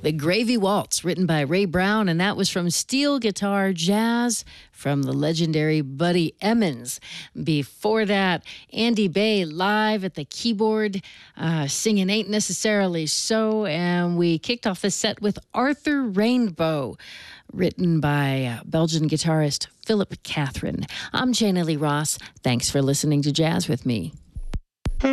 The Gravy Waltz, written by Ray Brown, and that was from Steel Guitar Jazz from the legendary Buddy Emmons. Before that, Andy Bay live at the keyboard, singing Ain't Necessarily So, and we kicked off the set with Arthur Rainbow, written by Belgian guitarist Philip Catherine. I'm Jana Lee Ross. Thanks for listening to Jazz with Me.